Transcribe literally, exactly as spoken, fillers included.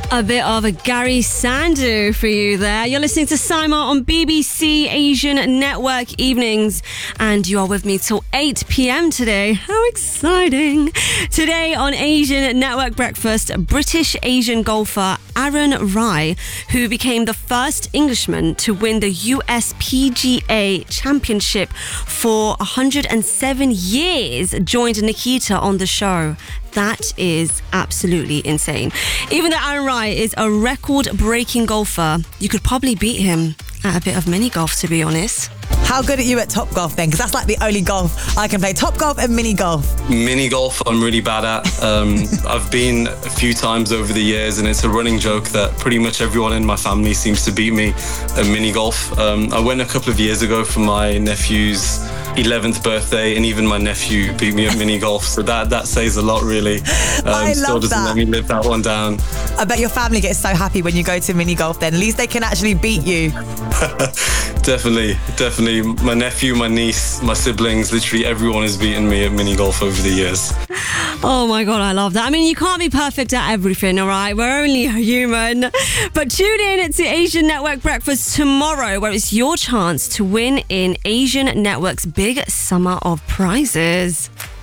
A bit of a Gary Sandu for you there. You're listening to Saima on B B C Asian Network Evenings, and you are with me till eight p.m. today. How exciting! Today on Asian Network Breakfast, British Asian golfer Aaron Rai, who became the first Englishman to win the U S P G A Championship for one hundred seven years, joined Nikita on the show. That is absolutely insane. Even though Aaron Rai is a record-breaking golfer, you could probably beat him at a bit of mini golf, to be honest. How good are you at top golf then? Because that's like the only golf I can play. Top golf and mini golf. Mini golf I'm really bad at. Um, I've been a few times over the years, and it's a running joke that pretty much everyone in my family seems to beat me at mini golf. Um, I went a couple of years ago for my nephew's eleventh birthday, and even my nephew beat me at mini golf, so that that says a lot, really. Um, I love still doesn't that. let me live that one down. I bet your family gets so happy when you go to mini golf then. At least they can actually beat you. Definitely, definitely. My nephew, my niece, my siblings, literally everyone has beaten me at mini golf over the years. Oh my God, I love that. I mean, you can't be perfect at everything, all right? We're only human. But tune in to Asian Network Breakfast tomorrow, where it's your chance to win in Asian Network's big summer of prizes.